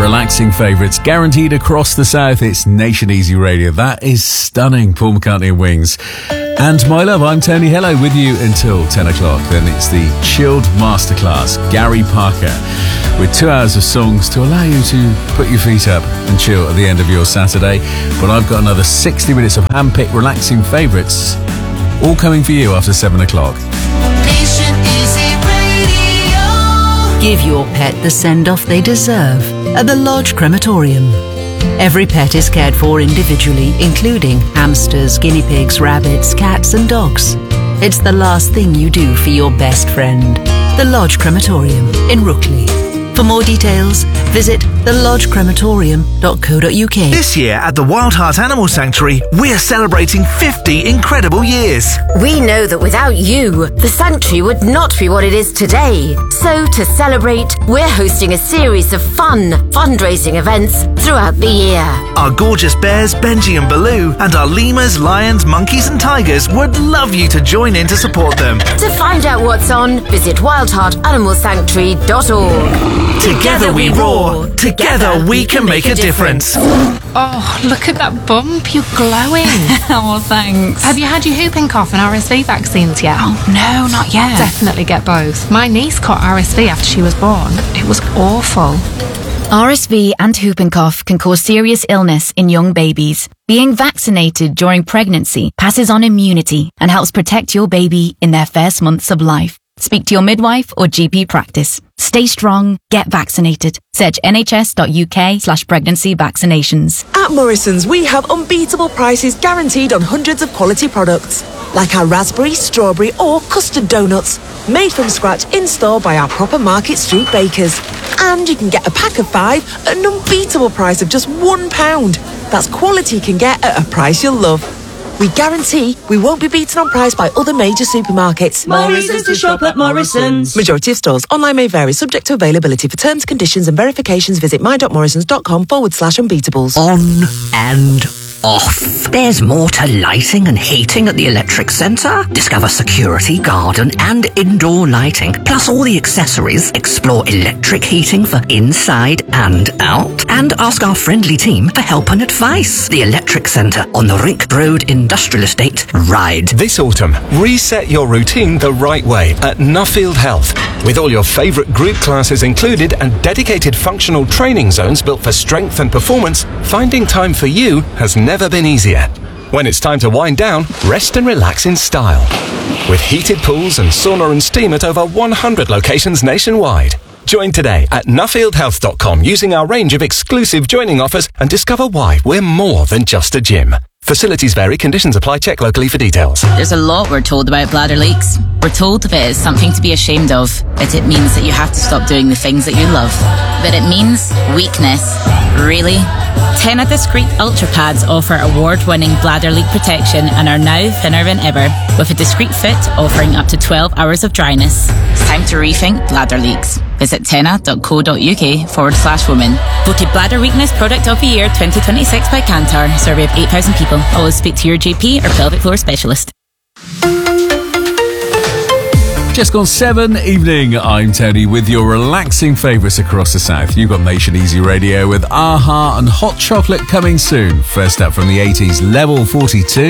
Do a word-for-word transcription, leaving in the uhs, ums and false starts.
Relaxing favourites guaranteed across the south. It's Nation Easy Radio. That is stunning. Paul McCartney and Wings. And my love, I'm Tony Hello with you until ten o'clock. Then it's the Chilled Masterclass, Gary Parker, with two hours of songs to allow you to put your feet up and chill at the end of your Saturday. But I've got another sixty minutes of hand-picked relaxing favourites, all coming for you after seven o'clock. Nation Easy Radio. Give your pet the send-off they deserve at the Lodge Crematorium. Every pet is cared for individually, including hamsters, guinea pigs, rabbits, cats and dogs. It's the last thing you do for your best friend. The Lodge Crematorium in Rookley. For more details, visit the lodge crematorium dot co dot uk. This year at the Wild Heart Animal Sanctuary, we're celebrating fifty incredible years. We know that without you, the sanctuary would not be what it is today. So to celebrate, we're hosting a series of fun fundraising events throughout the year. Our gorgeous bears, Benji and Baloo, and our lemurs, lions, monkeys and tigers would love you to join in to support them. To find out what's on, visit wild heart animal sanctuary dot org. Together we roar. Together we can make a difference. Oh, look at that bump. You're glowing. Oh, thanks. Have you had your whooping cough and R S V vaccines yet? Oh, no, not yet. Definitely get both. My niece caught R S V after she was born. It was awful. R S V and whooping cough can cause serious illness in young babies. Being vaccinated during pregnancy passes on immunity and helps protect your baby in their first months of life. Speak to your midwife or G P practice. Stay strong, get vaccinated. Search nhs.uk slash pregnancy vaccinations. At Morrison's, we have unbeatable prices guaranteed on hundreds of quality products, like our raspberry, strawberry or custard donuts, made from scratch in-store by our proper Market Street bakers. And you can get a pack of five at an unbeatable price of just one pound. That's quality you can get at a price you'll love. We guarantee we won't be beaten on price by other major supermarkets. More reasons to shop at Morrison's. Majority of stores. Online may vary, subject to availability. For terms, conditions and verifications, visit my.morrisons.com forward slash unbeatables. On and off. There's more to lighting and heating at the Electric Centre. Discover security, garden and indoor lighting, plus all the accessories. Explore electric heating for inside and out. And ask our friendly team for help and advice. The Electric Centre on the Rink Road Industrial Estate, Ryde. This autumn, reset your routine the right way at Nuffield Health. With all your favourite group classes included and dedicated functional training zones built for strength and performance, finding time for you has never been easier. When it's time to wind down, rest and relax in style. With heated pools and sauna and steam at over one hundred locations nationwide. Join today at nuffield health dot com using our range of exclusive joining offers and discover why we're more than just a gym. Facilities vary, conditions apply, check locally for details. There's a lot we're told about bladder leaks. We're told that it is something to be ashamed of, that it means that you have to stop doing the things that you love. But it means weakness. Really? Tena Discreet Ultra Pads offer award-winning bladder leak protection and are now thinner than ever, with a discreet fit offering up to twelve hours of dryness. It's time to rethink bladder leaks. Visit tena.co.uk forward slash women. Voted Bladder Weakness Product of the Year twenty twenty-six by Kantar. Survey of eight thousand people. Always speak to your G P or pelvic floor specialist. Just gone seven evening. I'm Tony with your relaxing favourites across the south. You've got Nation Easy Radio with Aha and Hot Chocolate coming soon. First up from the eighties, Level forty-two.